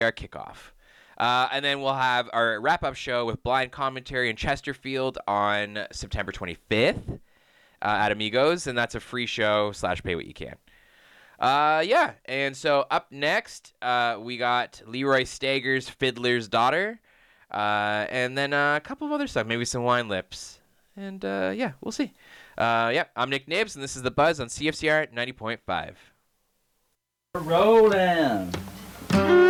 our kickoff. And then we'll have our wrap-up show with blind commentary in Chesterfield on September 25th at Amigos, and that's a free show / pay what you can. Yeah, and so up next, we got Leroy Stager's Fiddler's Daughter, and then a couple of other stuff, maybe some Wine Lips, and yeah, we'll see. Yeah, I'm Nick Nibbs, and this is The Buzz on CFCR 90.5. Rolling.